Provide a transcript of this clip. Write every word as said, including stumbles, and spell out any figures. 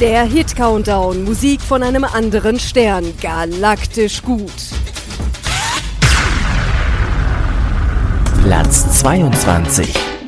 Der Hit-Countdown, Musik von einem anderen Stern, galaktisch gut. Platz zweiundzwanzig.